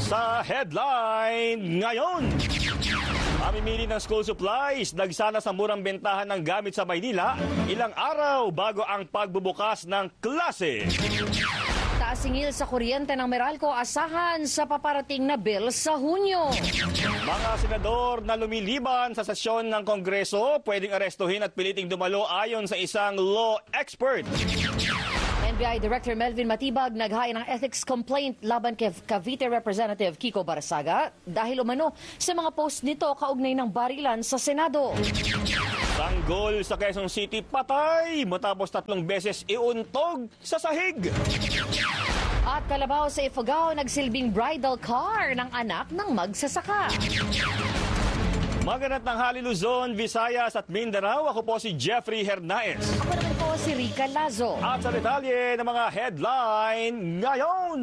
Sa headline ngayon, mamimili ng school supplies, nagsana sa murang bentahan ng gamit sa Maynila, ilang araw bago ang pagbubukas ng klase. Taas-singil sa kuryente ng Meralco, asahan sa paparating na bill sa Hunyo. Mga senador na lumiliban sa sesyon ng Kongreso, pwedeng arestuhin at piliting dumalo ayon sa isang law expert. NBI Director Melvin Matibag naghain ng ethics complaint laban kay Cavite Representative Kiko Barsaga dahil umano sa mga post nito kaugnay ng barilan sa Senado. Sanggol sa Quezon City patay matapos 3 beses iuntog sa sahig. At kalabaw sa Ifugao nagsilbing bridal car ng anak ng magsasaka. Magandang tanghali Luzon, Visayas at Mindanao. Ako po si Jeffrey Hernaez. Ako naman po si Rica Lazo. At sa detalye ng mga headline ngayon.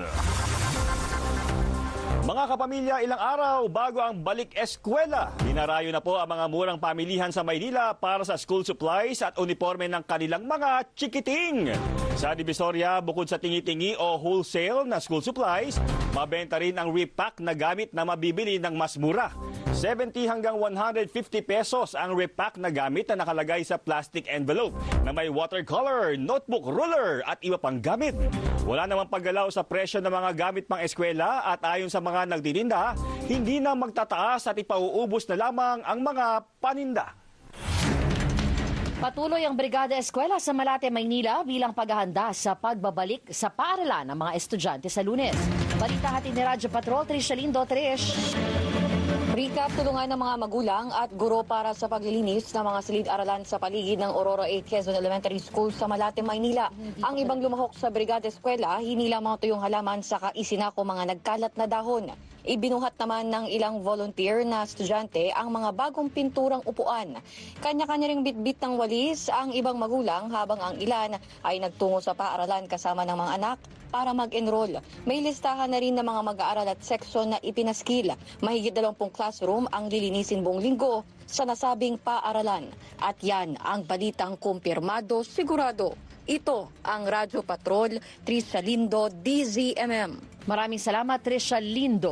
Mga kapamilya, ilang araw bago ang balik eskwela, dinarayo na po ang mga murang pamilihan sa Maynila para sa school supplies at uniforme ng kanilang mga chikiting. Sa Divisoria, bukod sa tingi-tingi o wholesale na school supplies, mabenta rin ang repack na gamit na mabibili ng mas mura. 70 hanggang 150 pesos ang repack na gamit na nakalagay sa plastic envelope na may watercolor, notebook, ruler at iba pang gamit. Wala namang paggalaw sa presyo ng mga gamit pang eskwela at ayon sa mga nagtitinda, hindi na magtataas at ipauubos na lamang ang mga paninda. Patuloy ang Brigada Eskwela sa Malate, Maynila bilang paghahanda sa pagbabalik sa paaralan ng mga estudyante sa Lunes. Balita hatid ni Radyo Patrol, Trish Lindo. Trish. Recap, tulungan ng mga magulang at guro para sa paglilinis ng mga silid-aralan sa paligid ng Aurora 8 Quezon Elementary School sa Malate, Maynila. Ang ibang lumahok sa Brigada Eskwela, hinila mga tuyong halaman sa kaisinako mga nagkalat na dahon. Ibinuhat naman ng ilang volunteer na estudyante ang mga bagong pinturang upuan. Kanya-kanya ring bitbit ng walis ang ibang magulang habang ang ilan ay nagtungo sa paaralan kasama ng mga anak para mag-enroll. May listahan na rin ng mga mag-aaral at seksyon na ipinaskil. Mahigit 20 classroom ang lilinisin buong linggo sa nasabing paaralan. At yan ang balitang kumpirmado, sigurado. Ito ang Radyo Patrol, Trisha Lindo, DZMM. Maraming salamat, Trisha Lindo.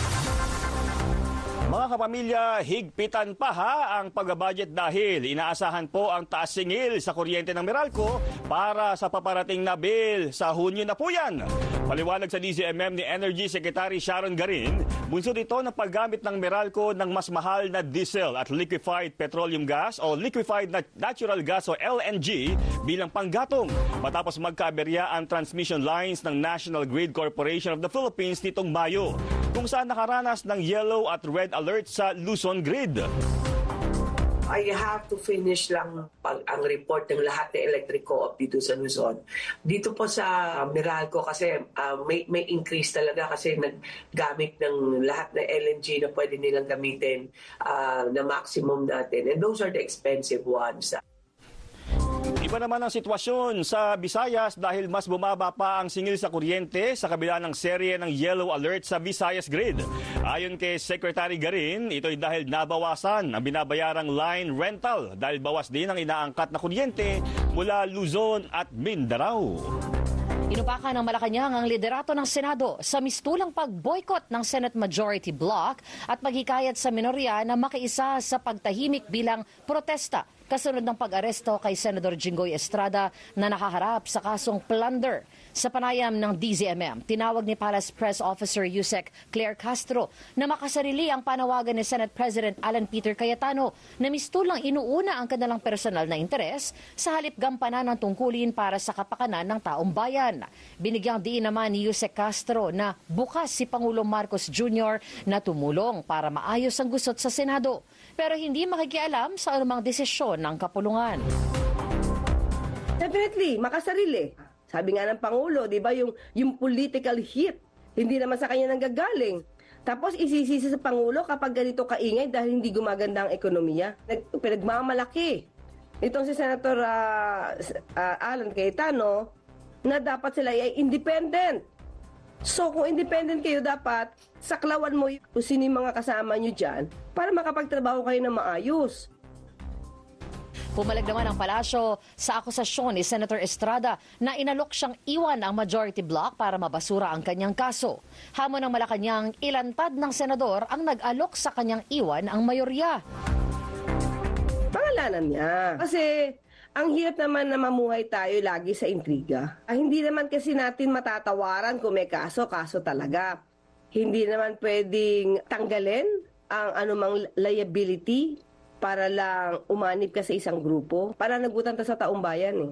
Mga kapamilya, higpitan pa ang pagbabudget dahil inaasahan po ang taas singil sa kuryente ng Meralco para sa paparating na bill sa Hunyo na po yan. Paliwanag sa DZMM ni Energy Secretary Sharon Garin, bunsod ito ng paggamit ng Meralco ng mas mahal na diesel at liquefied petroleum gas o liquefied natural gas o LNG bilang panggatong matapos magkaaberya ang transmission lines ng National Grid Corporation of the Philippines nitong Mayo, kung saan nakaranas ng yellow at red alert sa Luzon Grid. I have to finish lang ang report ng lahat ng electric co-op dito sa Luzon. Dito po sa Meralco kasi may increase talaga kasi naggamit ng lahat ng LNG na pwede nilang gamitin na maximum natin. And those are the expensive ones. Iba naman ang sitwasyon sa Visayas dahil mas bumaba pa ang singil sa kuryente sa kabila ng serye ng yellow alert sa Visayas Grid. Ayon kay Secretary Garin, ito'y dahil nabawasan ang binabayarang line rental dahil bawas din ang inaangkat na kuryente mula Luzon at Mindanao. Inupakan ng Malacanang ang liderato ng Senado sa mistulang pag-boycott ng Senate Majority Bloc at paghikayat sa minorya na makiisa sa pagtahimik bilang protesta kasunod ng pag-aresto kay Senador Jinggoy Estrada na nakaharap sa kasong plunder. Sa panayam ng DZMM, tinawag ni Palace Press Officer Yusek Claire Castro na makasarili ang panawagan ni Senate President Alan Peter Cayetano na mistulang inuuna ang kanilang personal na interes sa halip gampanan ng tungkulin para sa kapakanan ng taong bayan. Binigyang diin naman ni Yusek Castro na bukas si Pangulong Marcos Jr. na tumulong para maayos ang gusot sa Senado, pero hindi makikialam sa anumang desisyon ng kapulungan. Definitely, makasarili. Sabi nga ng Pangulo, di ba, yung political heat, hindi naman sa kanya nanggagaling. Tapos isisisi sa Pangulo kapag ganito kaingay dahil hindi gumaganda ang ekonomiya. Pinagmamalaki itong si Senator Alan Cayetano na dapat sila ay independent. So kung independent kayo, dapat saklawan mo kung sino yung mga kasama nyo dyan para makapagtrabaho kayo na maayos. Pumalag naman ang palasyo sa akusasyon ni Senator Estrada na inalok siyang iwan ang majority block para mabasura ang kanyang kaso. Hamon ng Malacanang, ilantad ng senador ang nag-alok sa kanyang iwan ang mayorya. Pangalanan niya. Kasi ang hirap naman na mamuhay tayo lagi sa intriga. Hindi naman kasi natin matatawaran kung may kaso talaga. Hindi naman pwedeng tanggalin ang anumang liability para lang umanib ka sa isang grupo. Para nagutan ta sa taong bayan eh.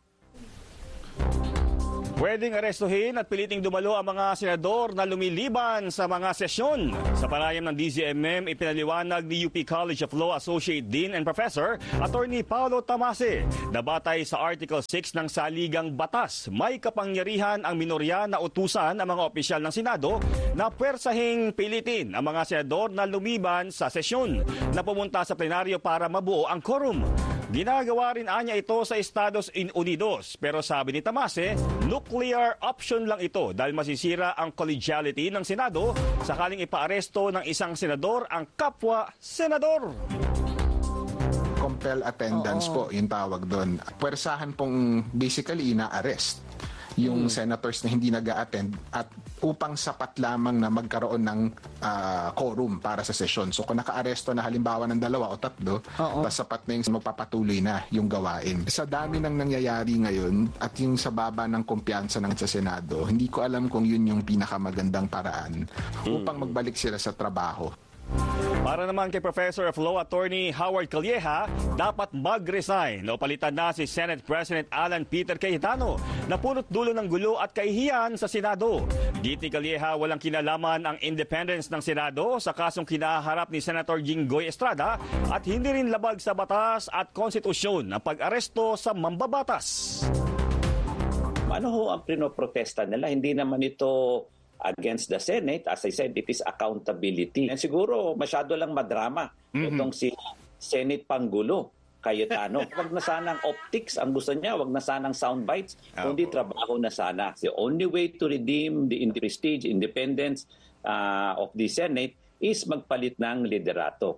Pwedeng arestuhin at piliting dumalo ang mga senador na lumiliban sa mga sesyon. Sa panayam ng DZMM, ipinaliwanag ni UP College of Law Associate Dean and Professor, Attorney Paulo Tamase, na batay sa Article 6 ng Saligang Batas, may kapangyarihan ang minorya na utusan ang mga opisyal ng Senado na pwersahing pilitin ang mga senador na lumiban sa sesyon na pumunta sa plenaryo para mabuo ang quorum. Ginagawa rin anya ito sa Estados Unidos, pero sabi ni Tamase, nuclear option lang ito dahil masisira ang collegiality ng Senado sakaling ipaaresto ng isang senador ang kapwa senador. Compel attendance po yung tawag doon. Pwersahan pong basically ina-arrest yung senators na hindi nag-a-attend at upang sapat lamang na magkaroon ng quorum para sa sesyon. So kung naka-aresto na halimbawa ng 2 o 3, tas sapat na yung magpapatuloy na yung gawain. Sa dami ng nangyayari ngayon at yung sa baba ng kumpiyansa ng sa Senado, hindi ko alam kung yun yung pinakamagandang paraan upang magbalik sila sa trabaho. Para naman kay Professor of Law Attorney Howard Calleja, dapat mag-resign o palitan na si Senate President Alan Peter Cayetano na punot dulo ng gulo at kahihiyan sa Senado. Git ni Calleja, walang kinalaman ang independence ng Senado sa kasong kinaharap ni Senator Jinggoy Estrada at hindi rin labag sa batas at konstitusyon ang pag-aresto sa mambabatas. Ano ho ang pinoprotesta nila? Hindi naman ito against the Senate. As I said, it is accountability. And siguro masyado lang madrama itong si Senate Pangulo Cayetano. Wag na sanang optics ang gusto niya, wag na sanang sound bites, kundi trabaho na sana. The only way to redeem the prestige, independence of the Senate is magpalit ng liderato.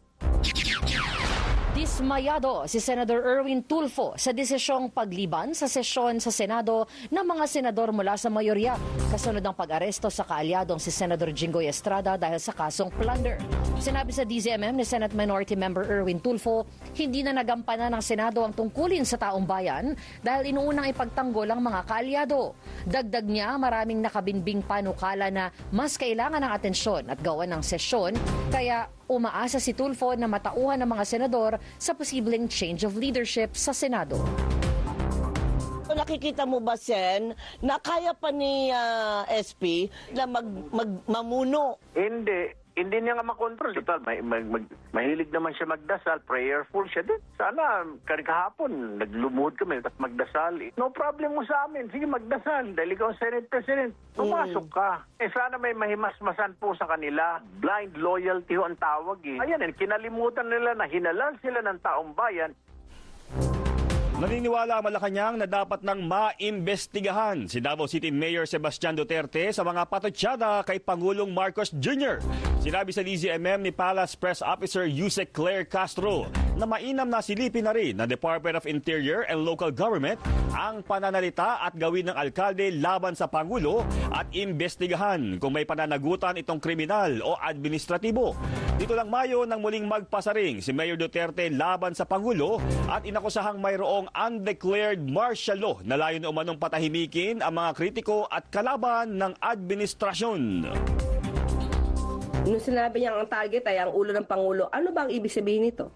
Dismayado si Senator Erwin Tulfo sa desisyong pagliban sa sesyon sa Senado ng mga senador mula sa mayorya kasunod ng pag-aresto sa kaalyadong si Senator Jinggoy Estrada dahil sa kasong plunder. Sinabi sa DZMM ni Senate Minority Member Erwin Tulfo, hindi na nagampanan ng Senado ang tungkulin sa taong bayan dahil inuunang ipagtanggol ang mga kaalyado. Dagdag niya, maraming nakabinbing panukala na mas kailangan ng atensyon at gawan ng sesyon, kaya umaasa si Tulfo na matauhan ng mga senador sa posibleng change of leadership sa Senado. Nakikita mo ba, Sen, na kaya pa ni SP na mamuno? Hindi niya nga makontrol. Total, mahilig naman siya magdasal, prayerful siya din. Sana, kahapon, naglumuhod kami, at magdasal. No problem mo sa amin. Sige, magdasal. Dahil ikaw Senate President, pumasok ka. Sana may mahimasmasan po sa kanila. Blind loyalty ho ang tawag eh. Ayan, kinalimutan nila na hinalal sila ng taong bayan. Naniniwala ang Malacanang na dapat nang maimbestigahan si Davao City Mayor Sebastian Duterte sa mga patotsada kay Pangulong Marcos Jr. Sinabi sa DZMM ni Palace Press Officer Yusek Claire Castro na mainam na silipin na rin ng Department of Interior and Local Government ang pananalita at gawin ng alkalde laban sa Pangulo at imbestigahan kung may pananagutan itong kriminal o administratibo. Dito lang Mayo nang muling magpasaring si Mayor Duterte laban sa Pangulo at inakusahang mayroong undeclared martial law na layo na umanong patahimikin ang mga kritiko at kalaban ng administrasyon. Nung sinabi niya ang target ay ang ulo ng Pangulo, ano ba ang ibig sabihin nito?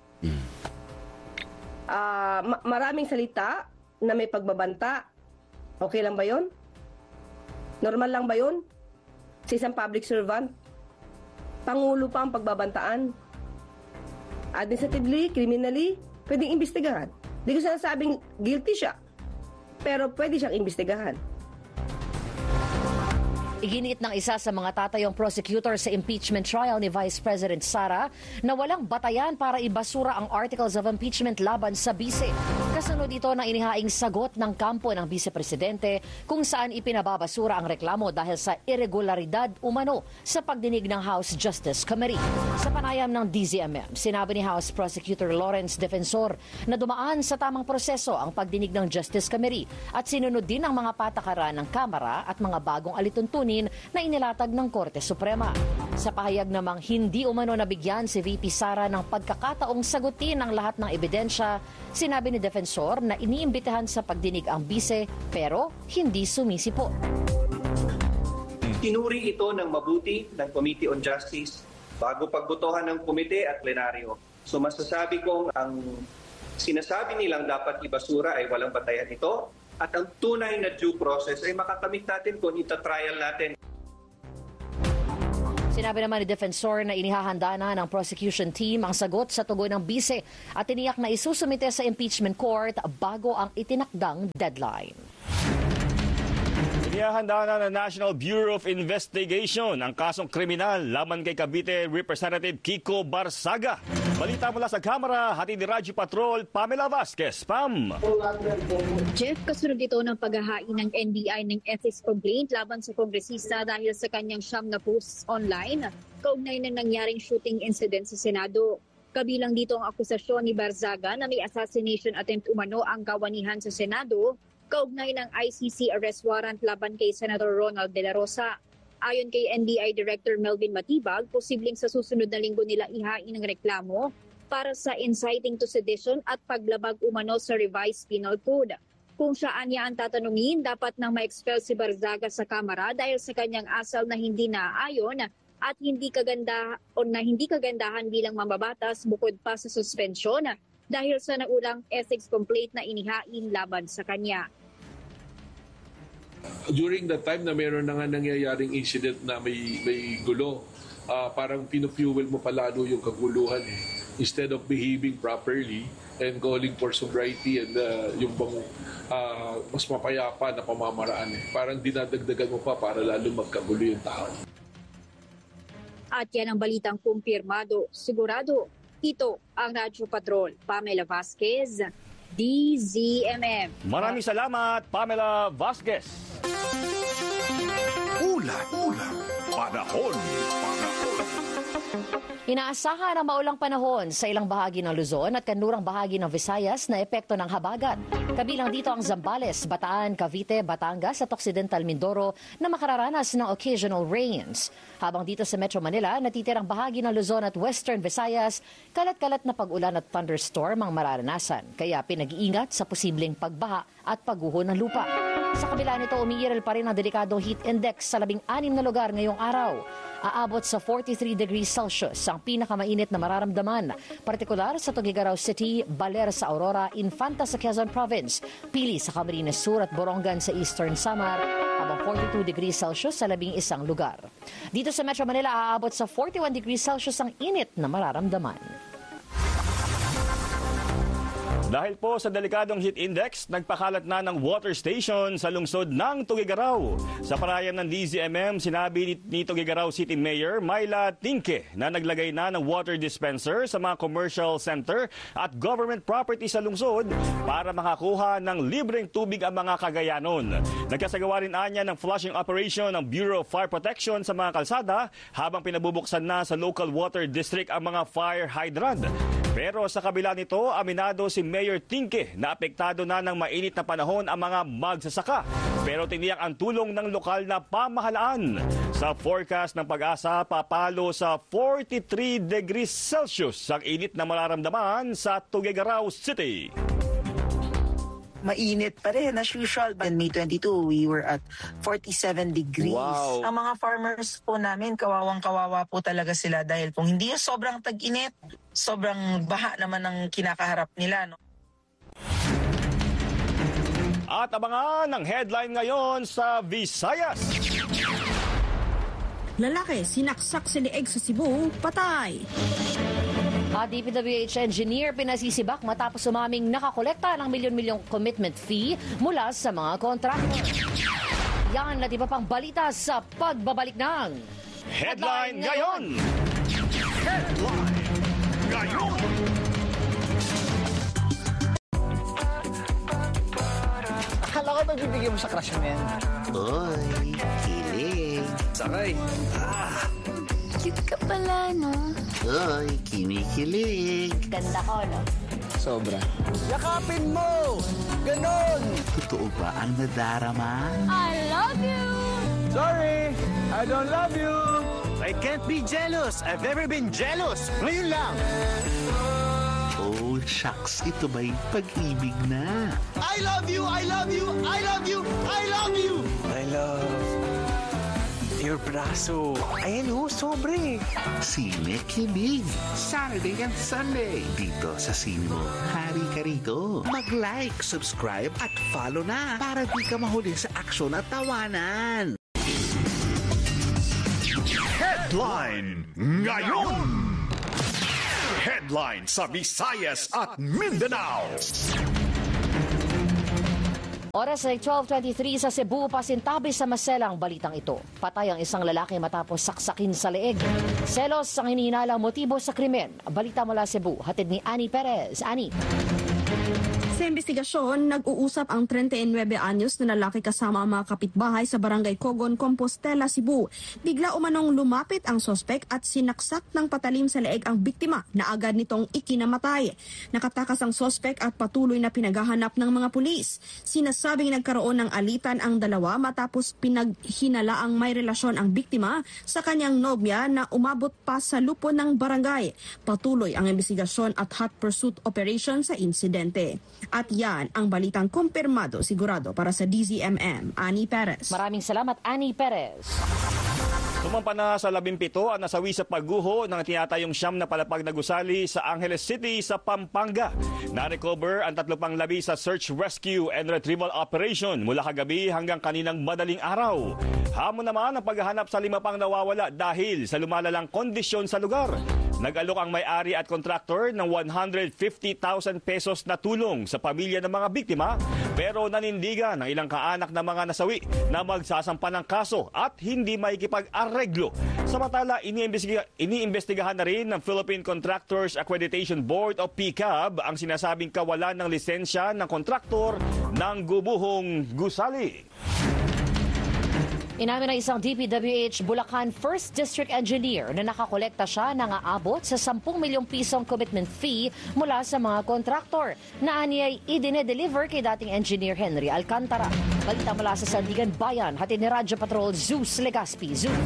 Maraming salita na may pagbabanta. Okay lang ba yun? Normal lang ba yun? Sa isang public servant? Pangulo pa ang pagbabantaan? Administratively, criminally, pwedeng imbestigahan. Di ko sinasabing guilty siya, pero pwede siyang imbestigahan. Iginiit ng isa sa mga tatayong prosecutor sa impeachment trial ni Vice President Sara na walang batayan para ibasura ang articles of impeachment laban sa bise. Kasunod ito ng inihaing sagot ng kampo ng Vice Presidente kung saan ipinababasura ang reklamo dahil sa irregularidad umano sa pagdinig ng House Justice Committee. Sa panayam ng DZMM, sinabi ni House Prosecutor Lawrence Defensor na dumaan sa tamang proseso ang pagdinig ng Justice Committee at sinunod din ang mga patakaran ng Kamara at mga bagong alituntunin na inilatag ng Korte Suprema. Sa pahayag namang hindi umano nabigyan si VP Sara ng pagkakataong sagutin ang lahat ng ebidensya, sinabi ni Defensor na iniimbitahan sa pagdinig ang bise pero hindi sumisipo. Tinuri ito ng mabuti ng Committee on Justice bago pagbotohan ng komite at plenaryo. So masasabi kong ang sinasabi nilang dapat ibasura ay walang batayan ito at ang tunay na due process ay makakamit natin kung ita-trial natin. Sinabi naman ni Defensor na inihahanda na ng prosecution team ang sagot sa tugon ng bise at tiniyak na isusumite sa impeachment court bago ang itinakdang deadline. Inihahanda na ng National Bureau of Investigation ang kasong kriminal laban kay Cavite Representative Kiko Barsaga. Balita mula sa Kamara, hatid ni Radyo Patrol, Pamela Vasquez. Pam! Jeff, kasunod ito ng paghahain ng NBI ng ethics complaint laban sa kongresista dahil sa kanyang siyam na posts online kaugnay ng nangyaring shooting incident sa Senado. Kabilang dito ang akusasyon ni Barzaga na may assassination attempt umano ang kawanihan sa Senado kaugnay ng ICC arrest warrant laban kay Senator Ronald De La Rosa. Ayon kay NBI Director Melvin Matibag, posibleng sa susunod na linggo nila ihain ang reklamo para sa inciting to sedition at paglabag umano sa revised penal code. Kung saan niya ang tatanungin, dapat nang ma-expel si Barzaga sa Kamara dahil sa kanyang asal na hindi naaayon at hindi kagandahan bilang mambabatas bukod pa sa suspensyon dahil sa naulang ethics complaint na inihain laban sa kanya. During the time na meron na nga nangyayaring incident na may gulo, parang pinu-fuel mo palalo yung kaguluhan instead of behaving properly and calling for sobriety and yung bang mas mapayapa na pamamaraan. Parang dinadagdagan mo pa para lalo magkagulo yung tao. At yan ang balitang kumpirmado, sigurado. Ito ang Radyo Patrol, Pamela Vasquez, DZMM. Maraming salamat, Pamela Vasquez. Panahon. Inaasahan ang maulang panahon sa ilang bahagi ng Luzon at kanlurang bahagi ng Visayas na epekto ng habagat. Kabilang dito ang Zambales, Bataan, Cavite, Batangas at Occidental Mindoro na makararanas ng occasional rains. Habang dito sa Metro Manila, natitirang bahagi ng Luzon at Western Visayas, kalat-kalat na pag-ulan at thunderstorm ang mararanasan. Kaya pinag-iingat sa posibleng pagbaha at pagguho ng lupa. Sa kabila nito, umiiral pa rin ang delikadong heat index sa 16 na lugar ngayong araw. Aabot sa 43 degrees Celsius ang pinakamainit na mararamdaman, partikular sa Tuguegarao City, Baler sa Aurora, Infanta sa Quezon Province, Pili sa Camarines Sur at Borongan sa Eastern Samar, habang 42 degrees Celsius sa 11 lugar. Dito sa Metro Manila, aabot sa 41 degrees Celsius ang init na mararamdaman. Dahil po sa delikadong heat index, nagpakalat na ng water station sa lungsod ng Tuguegarao. Sa panayam ng DZMM, sinabi ni Tuguegarao City Mayor Myla Tinke na naglagay na ng water dispenser sa mga commercial center at government property sa lungsod para makakuha ng libreng tubig ang mga Cagayanon. Nagkasagawa rin anya ng flushing operation ng Bureau of Fire Protection sa mga kalsada habang pinabubuksan na sa local water district ang mga fire hydrant. Pero sa kabila nito, aminado si Mayor Tinke na apektado na ng mainit na panahon ang mga magsasaka. Pero tiniyak ang tulong ng lokal na pamahalaan. Sa forecast ng Pag-asa, papalo sa 43 degrees Celsius ang init na mararamdaman sa Tuguegarao City. Mainit pa rin as usual. On May 22, we were at 47 degrees. Wow. Ang mga farmers po namin, kawawang-kawawa po talaga sila dahil kung hindi yung sobrang tag-init, sobrang baha naman ang kinakaharap nila. No? At abangan ang headline ngayon sa Visayas. Lalaki, sinaksak si lieg sa Cebu, patay. At DPWH engineer pinasisibak matapos umaming nakakolekta ng milyon-milyong commitment fee mula sa mga kontraktor. Yan at iba pang balita sa pagbabalik ng Headline ngayon! Headline ngayon! Akala ko magbibigay mo sa crush mo yan. Oy, kilig. Sakay. Cute ka pala, no? Oy, kinikilig. Ganda ko, no? Sobra. Yakapin mo! Ganon! Totoo ba ang nadarama? I love you! Sorry! I don't love you! I can't be jealous. I've never been jealous. Ngayon lang. Oh, shucks. Ito ba'y pag-ibig na? I love you! I love you! I love you! I love you! I love your braso. Ayan ho, sobre. Sine Kilig. Saturday and Sunday. Dito sa Sine mo. Hari ka rito. Mag-like, subscribe at follow na para di ka mahuli sa aksyon at tawanan. Headline ngayon. Headline sa Visayas at Mindanao. Oras ay 12:23 sa Cebu, pasintabi sa Maselang balitang ito. Patay ang isang lalaki matapos saksakin sa leeg. Selos ang hinihinalang motibo sa krimen. Balita mula Cebu, hatid ni Annie Perez. Annie. Sa investigasyon, nag-uusap ang 39 anyos na lalaki kasama ang mga kapitbahay sa barangay Cogon, Compostela, Cebu. Bigla umanong lumapit ang sospek at sinaksak ng patalim sa leeg ang biktima na agad nitong ikinamatay. Nakatakas ang sospek at patuloy na pinaghahanap ng mga pulis. Sinasabing nagkaroon ng alitan ang dalawa matapos pinaghinala ang may relasyon ang biktima sa kanyang nobya na umabot pa sa lupo ng barangay. Patuloy ang investigasyon at hot pursuit operation sa insidente. At yan ang balitang kumpirmado sigurado para sa DZMM. Annie Perez. Maraming salamat, Annie Perez. Sumampa na sa 17 ang nasawi sa pagguho ng tinatayong siyam na palapag na gusali sa Angeles City sa Pampanga. Na-recover ang 3 pang labi sa search, rescue and retrieval operation mula kagabi hanggang kaninang madaling araw. Hamon naman ang paghahanap sa 5 pang nawawala dahil sa lumalalang kondisyon sa lugar. Nag-alok ang may-ari at kontraktor ng 150,000 pesos na tulong sa pamilya ng mga biktima, pero nanindigan ng ilang kaanak na mga nasawi na magsasampa ng kaso at hindi maikipag-areglo. Samantala, iniimbestigahan na rin ng Philippine Contractors Accreditation Board o PCAB ang sinasabing kawalan ng lisensya ng kontraktor ng gubuhong gusali. Inamin ng isang DPWH Bulacan 1st District Engineer na nakakolekta siya ng aabot sa 10 milyong pisong commitment fee mula sa mga kontraktor na aniyay idine-deliver kay dating Engineer Henry Alcantara. Balita mula sa Sandigan Bayan, hatid ni Radyo Patrol Zeus Legaspi. Zeus.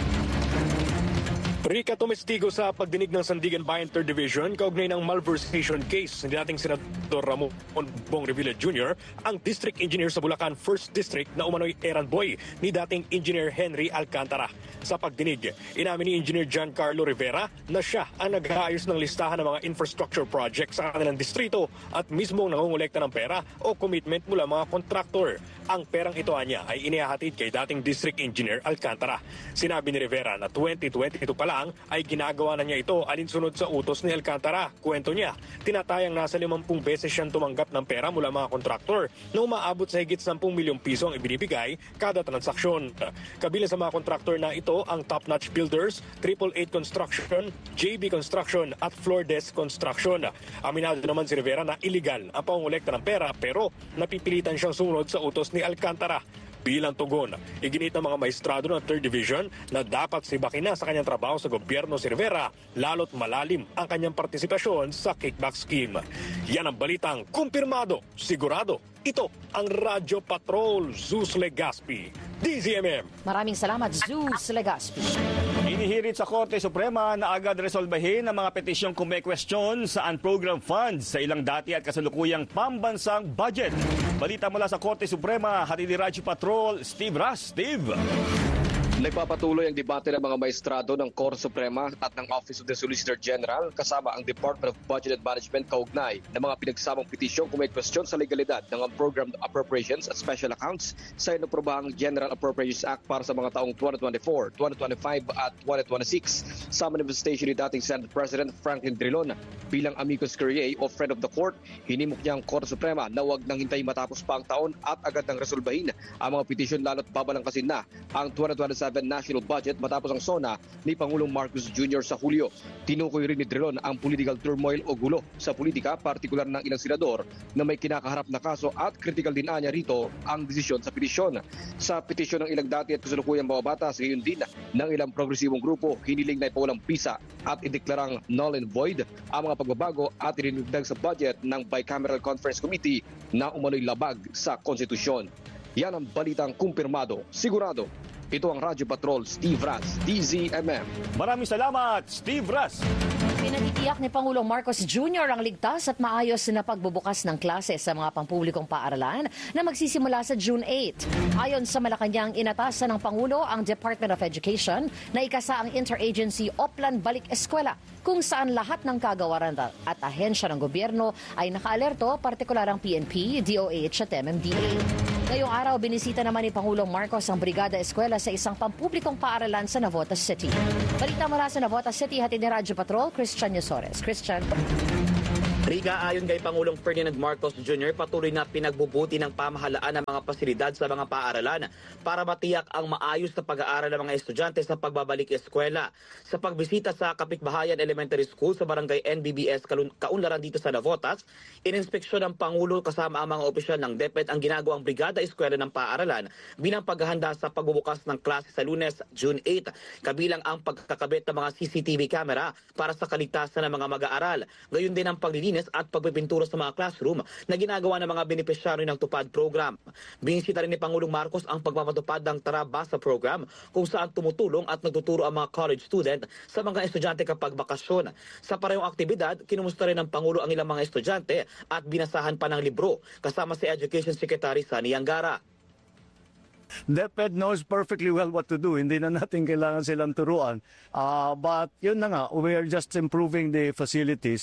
Rika tumestigo sa pagdinig ng Sandigan Bayan 3rd Division kaugnay ng malversation case ni dating Senador Ramon Bong Revilla Jr., ang District Engineer sa Bulacan 1st District na umano'y errand boy ni dating Engineer Henry Alcantara. Sa pagdinig, inamin ni Engineer Giancarlo Rivera na siya ang nag-aayos ng listahan ng mga infrastructure projects sa kanilang distrito at mismong nangongolekta ng pera o commitment mula mga kontraktor. Ang perang ito niya ay inihahatid kay dating District Engineer Alcantara. Sinabi ni Rivera na 2022 pa lang ay ginagawa na niya ito alinsunod sa utos ni Alcantara. Kwento niya, tinatayang nasa 50 beses siyang tumanggap ng pera mula mga kontraktor na umaabot sa higit 10 milyong piso ang ibinibigay kada transaksyon. Kabilang sa mga kontraktor na ito ang Top Notch Builders, 888 Construction, JB Construction at Floor Desk Construction. Aminado naman si Rivera na illegal ang pangongolekta ng pera pero napipilitan siyang sumunod sa utos ni Alcantara. Bilang tugon, iginit ng mga maestrado ng 3rd Division na dapat sibakin na sa kanyang trabaho sa gobyerno si Rivera, lalo't malalim ang kanyang partisipasyon sa kickback scheme. Yan ang balitang kumpirmado, sigurado. Ito ang Radyo Patrol Zeus Legaspi, DZMM. Maraming salamat, Zeus Legaspi. Inihirit sa Korte Suprema na agad resolbahin ang mga petisyong kume-question sa unprogrammed funds sa ilang dati at kasalukuyang pambansang budget. Balita mula sa Korte Suprema, hatid ni Radyo Patrol, Steve Ras. Steve. Nagpapatuloy ang debate ng mga maestrado ng Korte Suprema at ng Office of the Solicitor General kasama ang Department of Budget and Management kaugnay ng mga pinagsamang petisyong kung may question sa legalidad ng unprogrammed appropriations at special accounts sa inuprobahang General Appropriations Act para sa mga taong 2024, 2025 at 2026. Sa manifestation ni dating Senate President Franklin Drilon bilang amicus curiae o friend of the court, hinimok niya ang Korte Suprema na huwag nang hintay matapos pa ang taon at agad nang resolbahin ang mga petisyon lalo't babalangkasin na ang 2027 2011 national budget matapos ang SONA ni Pangulong Marcos Jr. sa Hulyo. Tinukoy rin ni Drilon ang political turmoil o gulo sa politika, partikular ng ilang senador na may kinakaharap na kaso at critical din niya rito ang desisyon sa petisyon. Sa petisyon ng ilang dati at kasalukuyang mababatas, gayon din ng ilang progresibong grupo, hiniling na ipawalang bisa at ideklarang null and void ang mga pagbabago at irinugdag sa budget ng Bicameral Conference Committee na umano'y labag sa konstitusyon. Yan ang balitang kumpirmado, sigurado. Ito ang Radyo Patrol, Steve Ras, DZMM. Maraming salamat, Steve Ras. Pinatitiyak ni Pangulong Marcos Jr. ang ligtas at maayos na pagbubukas ng klase sa mga pampublikong paaralan na magsisimula sa June 8. Ayon sa Malacanang, inatasan ng Pangulo ang Department of Education na ikasa ang Interagency Oplan Balik Eskwela, kung saan lahat ng kagawaran at ahensya ng gobyerno ay nakaalerto, partikular ang PNP, DOH at MMDA. Ngayong araw, binisita naman ni Pangulong Marcos ang Brigada Eskwela sa isang pampublikong paaralan sa Navotas City. Balita mula sa Navotas City, hatid ni Radyo Patrol, Christian Yosores. Christian. Riga, ayon kay Pangulong Ferdinand Marcos Jr., patuloy na pinagbubuti ng pamahalaan ng mga pasilidad sa mga paaralan para matiyak ang maayos na pag-aaral ng mga estudyante sa pagbabalik eskwela. Sa pagbisita sa Kapitbahayan Elementary School sa Barangay NBBS Kaunlaran dito sa Navotas, ininspeksyon ng Pangulo kasama ang mga opisyal ng DepEd ang ginagawang Brigada Eskwela ng paaralan bilang paghahanda sa pagbubukas ng klase sa Lunes, June 8, kabilang ang pagkakabit ng mga CCTV camera para sa kaligtasan ng mga mag-aaral. Gayon din ang paglilinis at pagpipintura sa mga classroom na ginagawa ng mga benepisyaryo ng TUPAD program. Binisita rin ni Pangulong Marcos ang pagpapatupad ng Tara Basa program kung saan tumutulong at nagtuturo ang mga college student sa mga estudyante kapag bakasyon. Sa parehong aktibidad, kinumusta rin ng Pangulo ang ilang mga estudyante at binasahan pa ng libro kasama si Education Secretary Sani Angara. DepEd knows perfectly well what to do. Hindi na natin kailangan silang turuan. But yun na nga, we are just improving the facilities.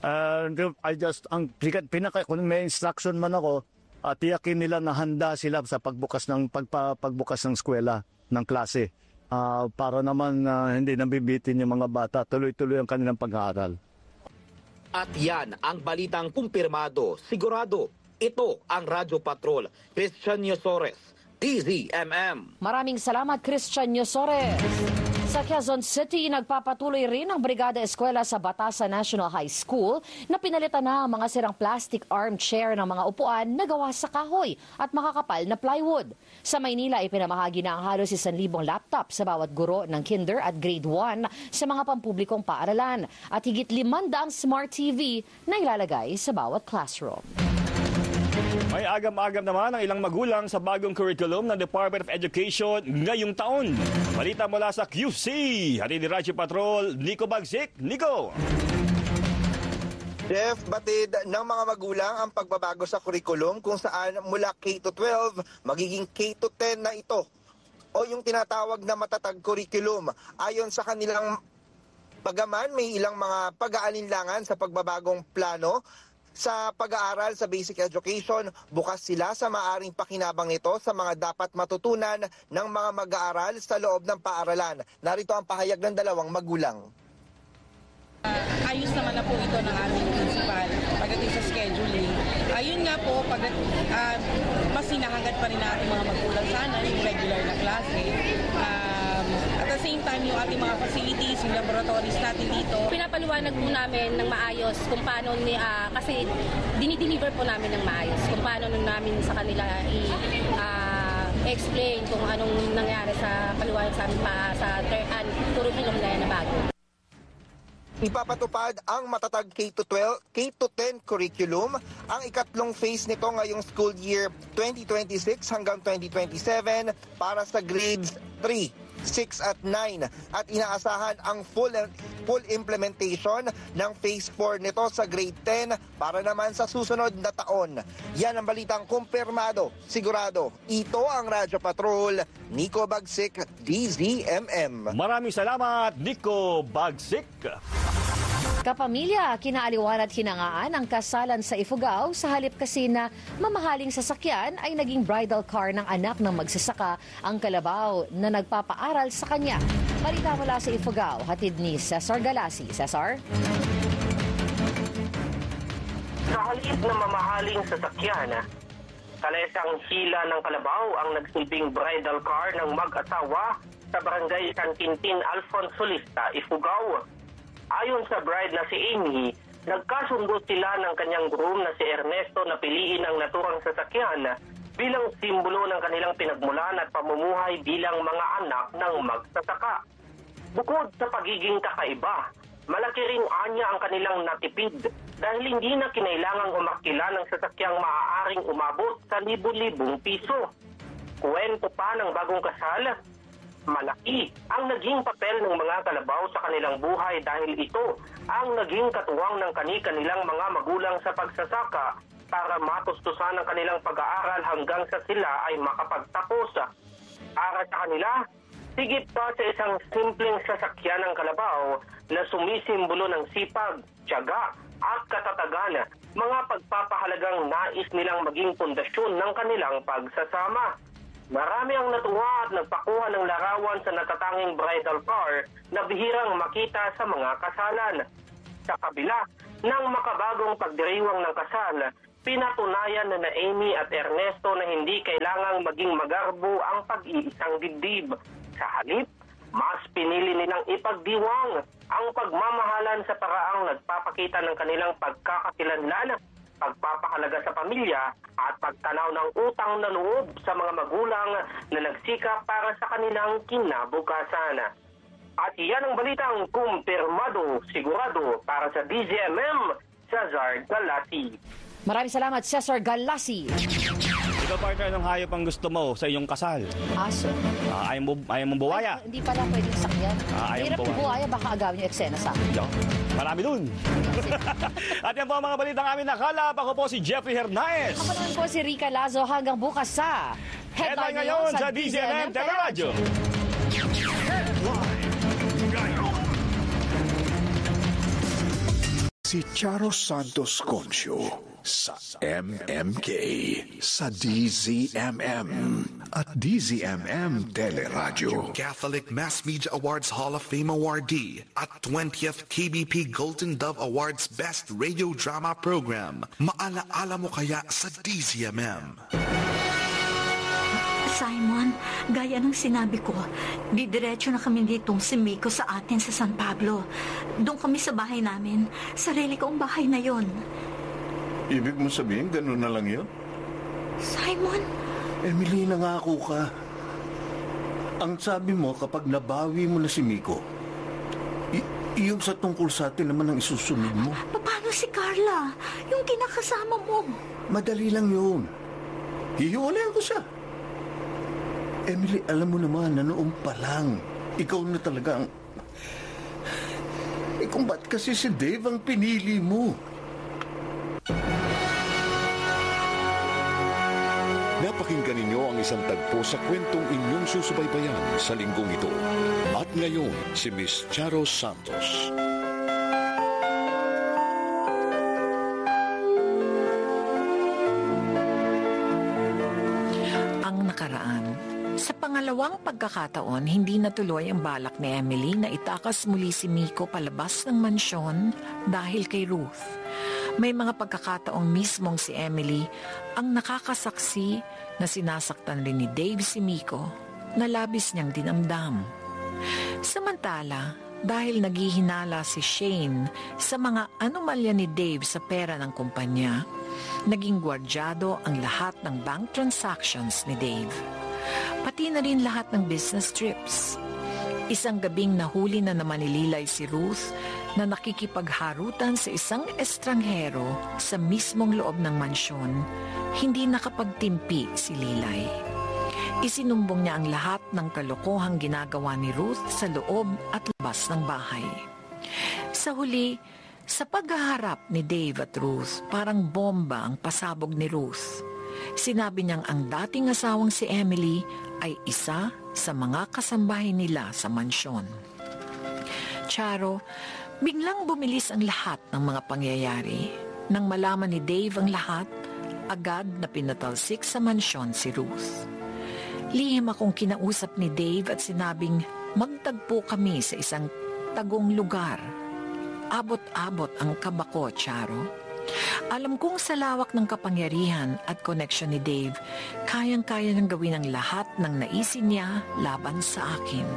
Kung may instruction man ako, tiyakin nila na handa sila sa pagbukas ng eskwela, ng klase. Para naman hindi nabibitin yung mga bata, tuloy-tuloy ang kanilang pag-aaral. At yan ang balitang kumpirmado, sigurado. Ito ang Radyo Patrol, Christian Yosores, DZMM. Maraming salamat, Christian Yosores. Sa Quezon City, nagpapatuloy rin ang Brigada Eskwela sa Batasan National High School na pinalitan na ang mga sirang plastic armchair ng mga upuan na gawa sa kahoy at makakapal na plywood. Sa Maynila, ipinamahagi na ang halos 1,000 laptop sa bawat guro ng kinder at grade 1 sa mga pampublikong paaralan at higit 500 smart TV na ilalagay sa bawat classroom. May agam-agam naman ang ilang magulang sa bagong curriculum ng Department of Education ngayong taon. Balita mula sa QC. Hatid ni Radyo Patrol, Nico Bagsik. Nico! Jeff, batid ng mga magulang ang pagbabago sa curriculum kung saan mula K-12 magiging K-10 na ito o yung tinatawag na matatag curriculum. Ayon sa kanilang bagaman, may ilang mga pag-aalinlangan sa pagbabagong plano. Sa pag-aaral sa basic education, bukas sila sa maaring pakinabang nito sa mga dapat matutunan ng mga mag-aaral sa loob ng paaralan. Narito ang pahayag ng dalawang magulang. Ayos naman na po ito ng aming principal pagdating sa scheduling. Ayun nga po, mas hinahangad pa rin na ating mga magulang sana yung regular na klase. At the same time, yung ating mga facilities, yung laboratories natin dito. Pinapaliwanag po namin ng maayos kung paano, kasi dinideliver po namin ng maayos, kung paano namin sa kanila i-explain kung anong nangyari sa paliwanag sa amin pa sa curriculum na yan na bago. Ipapatupad ang matatag K-10 curriculum. Ang ikatlong phase nito ngayong school year 2026 hanggang 2027 para sa grades 3, 6 at 9. At inaasahan ang full implementation ng phase 4 nito sa grade 10 para naman sa susunod na taon. Yan ang balitang kumpirmado, sigurado. Ito ang Radyo Patrol, Nico Bagsik, DZMM. Maraming salamat, Nico Bagsik. Kapamilya, kinaaliwan at hinangaan ang kasalan sa Ifugao sa halip kasi na mamahaling sasakyan ay naging bridal car ng anak ng magsasaka ang kalabaw na nagpapaaral sa kanya. Balita mula sa Ifugao, hatid ni Cesar Galasi. Cesar? Sa halip na mamahaling sasakyan, kalesang hila ng kalabaw ang nagsilbing bridal car ng mag-asawa sa barangay San Quintin, Alfonsolista, Ifugao. Ayon sa bride na si Amy, nagkasundo sila ng kanyang groom na si Ernesto na piliin ang naturang sasakyan bilang simbolo ng kanilang pinagmulan at pamumuhay bilang mga anak ng magsasaka. Bukod sa pagiging kakaiba, malaki ring anya ang kanilang natipid dahil hindi na kinailangang umakila ng sasakyang maaaring umabot sa libu-libong piso. Kwento pa ng bagong kasal, malaki ang naging papel ng mga kalabaw sa kanilang buhay dahil ito ang naging katuwang ng kanilang mga magulang sa pagsasaka para matustusan ang kanilang pag-aaral hanggang sa sila ay makapagtapos. Para sa kanila, higit pa sa isang simpleng sasakyan ng kalabaw na sumisimbolo ng sipag, tiyaga at katatagan, mga pagpapahalagang nais nilang maging pundasyon ng kanilang pagsasama. Marami ang natuwa at nagpakuha ng larawan sa natatanging bridal car na bihirang makita sa mga kasalan. Sa kabila ng makabagong pagdiriwang ng kasal, pinatunayan na Amy at Ernesto na hindi kailangang maging magarbo ang pag-iisang dibdib. Sa halip, mas pinili nilang ipagdiwang ang pagmamahalan sa paraang nagpapakita ng kanilang pagkakakilanlan, pagpapahalaga sa pamilya at pagtanaw ng utang na loob sa mga magulang na nagsikap para sa kanilang kinabukasan. At iyan ang balitang kumpirmado, sigurado para sa DZMM, Cesar Galasi. Maraming salamat, Cesar Galasi. Ikaw, partner, anong hayop ang gusto mo sa iyong kasal? Aso. Ayaw mong buwaya? Ay, hindi pala pwedeng sakyan. Hirap yung buwaya, baka agawin yung eksena sa akin. Marami dun. At yan po ang mga balitang amin nakalap. Ako po si Jeffrey Hernaez. Ako naman po si Rica Lazo hanggang bukas sa Headline ngayon sa DZMM Teleradyo. Si Charo Santos Concio sa MMK, sa DZMM at DZMM Teleradyo. Catholic Mass Media Awards Hall of Fame awardee at 20th KBP Golden Dove Awards Best Radio Drama Program. Maalaala mo kaya sa DZMM? Simon, gaya ng sinabi ko, didiretso na kami ditong si Miko sa atin sa San Pablo. Doon kami sa bahay namin. Sarili kong bahay na yon. Ibig mo sabihin, gano'n na lang yun? Simon? Emily, nangako ka. Ang sabi mo, kapag nabawi mo na si Miko, yung sa tungkol sa atin naman ang isusunod mo. Paano si Carla? Yung kinakasama mo? Madali lang yun. Hihiwalayan ko siya. Emily, alam mo naman na noon pa lang, ikaw na talaga ang... kung ba't kasi si Dave ang pinili mo? Napakinggan ninyo ang isang tagpo sa kwentong inyong susubaybayan sa linggong ito. At ngayon, si Miss Charo Santos. Ang nakaraan. Sa pangalawang pagkakataon, hindi natuloy ang balak ni Emily na itakas muli si Miko palabas ng mansyon dahil kay Ruth. May mga pagkakataong mismong si Emily ang nakakasaksi na sinasaktan rin ni Dave si Miko na labis niyang dinamdam. Samantala, dahil naghihinala si Shane sa mga anomalya ni Dave sa pera ng kumpanya, naging gwardyado ang lahat ng bank transactions ni Dave. Pati na rin lahat ng business trips. Isang gabing nahuli na naman ni Lilay si Ruth na nakikipagharutan sa isang estranghero sa mismong loob ng mansyon, hindi nakapagtimpi si Lilay. Isinumbong niya ang lahat ng kalokohang ginagawa ni Ruth sa loob at labas ng bahay. Sa huli, sa paghaharap ni Dave at Ruth, parang bomba ang pasabog ni Ruth. Sinabi niyang ang dating asawang si Emily ay isa sa mga kasambahay nila sa mansyon. Charo, biglang bumilis ang lahat ng mga pangyayari. Nang malaman ni Dave ang lahat, agad na pinatalsik sa mansyon si Ruth. Lihim akong kinausap ni Dave at sinabing magtagpo kami sa isang tagong lugar. Abot-abot ang kaba ko, Charo. Alam kong sa lawak ng kapangyarihan at connection ni Dave, kayang-kaya niyang gawin ang lahat ng naisin niya laban sa akin.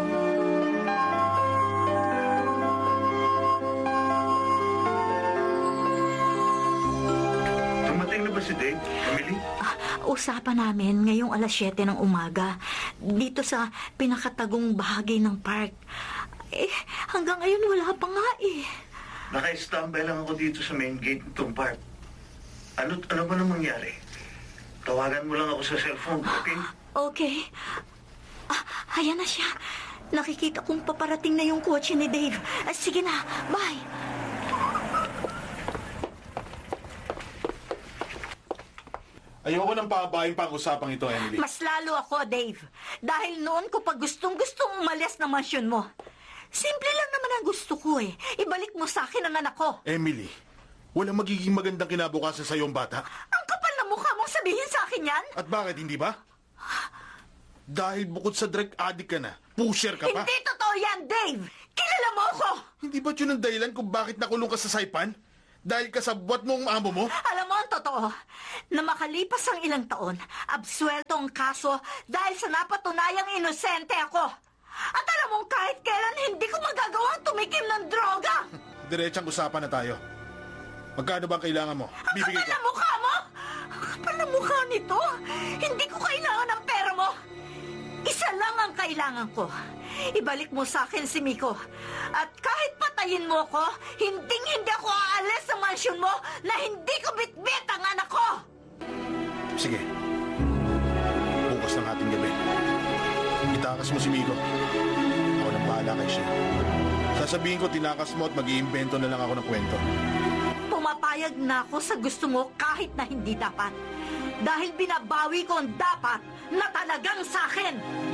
Dumating na ba si Dave, Emily? Usapan namin ngayong alas 7 ng umaga dito sa pinakatagong bahagi ng park. Hanggang ngayon wala pa nga eh. Naka-standby lang ako dito sa main gate nitong park. Ano ba nang mangyari? Tawagan mo lang ako sa cellphone, okay? Okay. Ayan na siya. Nakikita kong paparating na yung kotse ni Dave. Sige na, bye. Ayoko nang paabahin pa ang usapang ito, Emily. Mas lalo ako, Dave. Dahil noon ko pa gustong-gustong umalis na mansyon mo. Simple lang naman ang gusto ko eh. Ibalik mo sa akin ang anak ko. Emily, walang magiging magandang kinabukasan sa iyong bata. Ang kapal na mukha mong sabihin sa akin yan? At bakit, hindi ba? Dahil bukod sa drug addict ka na, pusher ka pa. Hindi totoo yan, Dave! Kilala mo ako! Hindi ba yun ang dahilan kung bakit nakulong ka sa Saipan? Dahil kasabwat mo ang amo mo? Alam mo ang totoo, na makalipas ang ilang taon, absuelto ang kaso dahil sa napatunayang inosente ako. At alam mo kahit kailan hindi ko magagawang tumikim ng droga! Diretsang usapan na tayo. Magkano ba ang kailangan mo? Bibigay ko. Ang kapal na mukha mo! Ang kapal na mukha nito! Hindi ko kailangan ng pera mo! Isa lang ang kailangan ko. Ibalik mo sa akin si Miko. At kahit patayin mo ko, hindi ako aalis sa mansyon mo na hindi ko bitbit ang anak ko! Sige. Bukas ng ating gabi. Itakas mo si Miko. Ako nang bahala kay Shea. Sasabihin ko tinakas mo at mag-iimbento na lang ako ng kwento. Pumapayag na ako sa gusto mo kahit na hindi dapat. Dahil binabawi ko ang dapat na talagang sa akin.